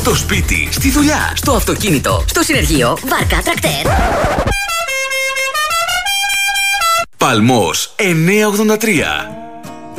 Στο σπίτι, στη δουλειά, στο αυτοκίνητο, στο συνεργείο, βάρκα, τρακτέρ. Παλμός 983.